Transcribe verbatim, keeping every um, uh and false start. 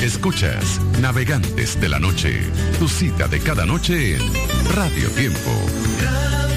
Escuchas Navegantes de la Noche, tu cita de cada noche en Radio Tiempo.